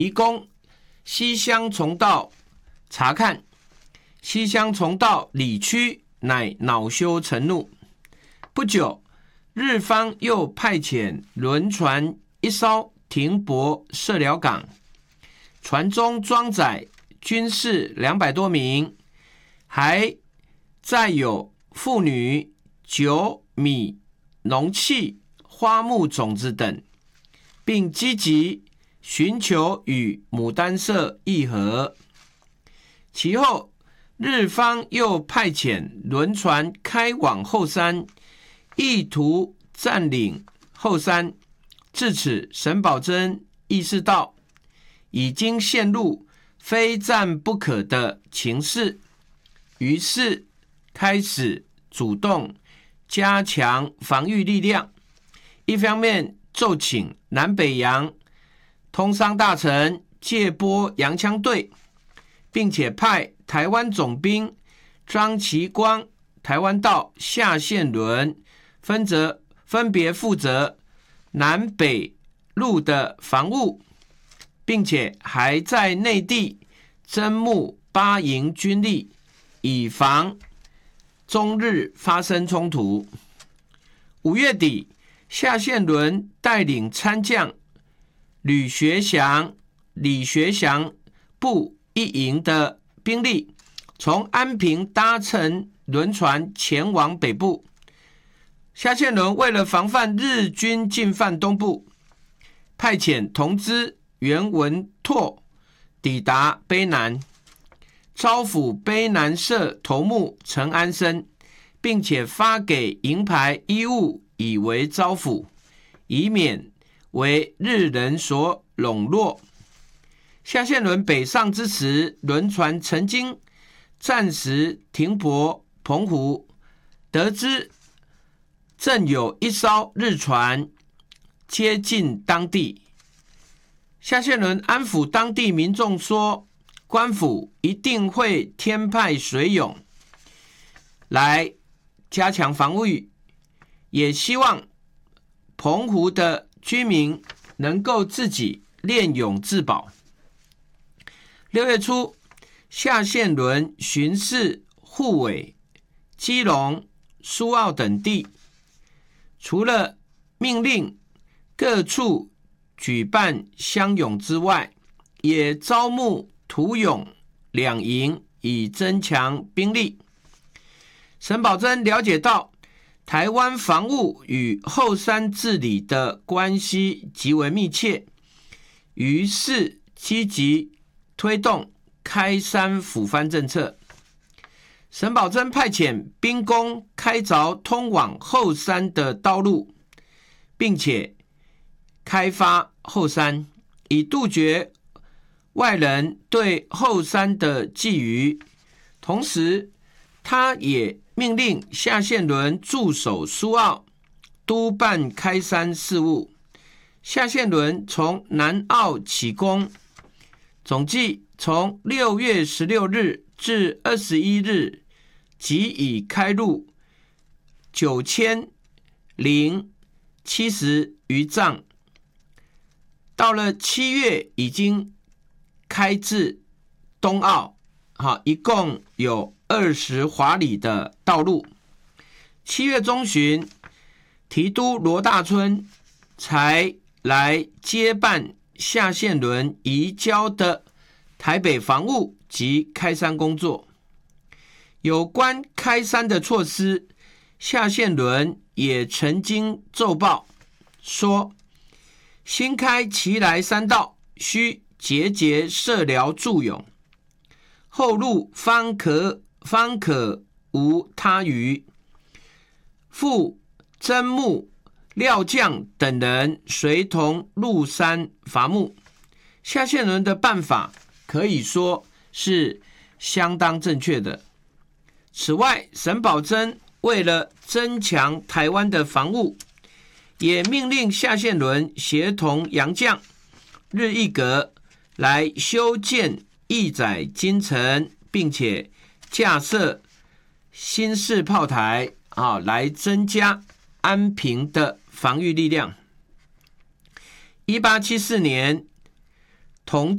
移攻西乡重道查看，西乡重道理屈，乃恼羞成怒。不久，日方又派遣轮船一艘停泊社寮港，船中装载军士200多名，还载有妇女、酒、米、农器、花木种子等，并积极寻求与牡丹社议和。其后，日方又派遣轮船开往后山，意图占领后山。至此，沈葆桢意识到已经陷入非战不可的情势，于是开始主动加强防御力量。一方面奏请南北洋通商大臣借拨洋枪队，并且派台湾总兵张其光、台湾道夏宪伦分别负责南北路的防务，并且还在内地征募8营军力，以防中日发生冲突。5月底，夏宪伦带领参将李学祥部1营的兵力，从安平搭乘轮船前往北部。夏宪伦为了防范日军进犯东部，派遣同知袁文拓抵达卑南，招抚卑南社头目陈安生，并且发给营牌衣物以为招抚，以免为日人所笼络。夏宪伦北上之时，轮船曾经暂时停泊澎湖，得知正有一艘日船接近当地。夏宪伦安抚当地民众说，官府一定会添派水勇来加强防御，也希望澎湖的居民能够自己练勇自保。6月初，夏宪伦巡视滬尾、基隆、苏澳等地，除了命令各处举办乡勇之外，也招募土勇2营，以增强兵力。沈葆桢了解到台湾防务与后山治理的关系极为密切，于是积极推动开山抚番政策。沈葆桢派遣兵工开凿通往后山的道路，并且开发后山，以杜绝外人对后山的觊觎。同时，他也命令夏宪伦驻守苏澳，督办开山事务。夏宪伦从南澳起攻，总计从6月16日至21日即已开入9070余丈，到了7月已经开至东澳，一共有20华里的道路。7月中旬，提督罗大春才来接办夏宪伦移交的台北防务及开山工作。有关开山的措施，夏宪伦也曾经奏报说，新开奇来山道，需节节设寮驻勇，后路方可无他余。复征募料匠等人随同入山伐木。夏宪伦的办法可以说是相当正确的。此外，沈葆桢为了增强台湾的防务，也命令夏宪伦协同洋将日一阁来修建义载金城，并且架设新式炮台，来增加安平的防御力量。1874年，同